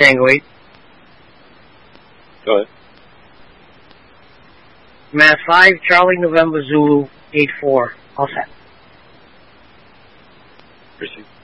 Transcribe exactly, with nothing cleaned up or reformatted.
Tango eight. Go ahead. Mass five, Charlie November Zulu eight four. All set. Proceed.